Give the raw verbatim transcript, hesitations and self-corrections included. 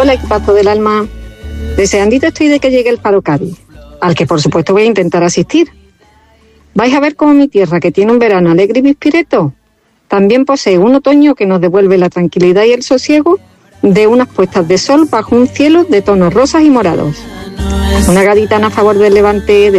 Hola, equipazo del alma. Deseandito estoy de que llegue el Paro Cádiz, al que por supuesto voy a intentar asistir. Vais a ver cómo mi tierra, que tiene un verano alegre y pispireto, también posee un otoño que nos devuelve la tranquilidad y el sosiego de unas puestas de sol bajo un cielo de tonos rosas y morados. Una gaditana a favor del Levante, de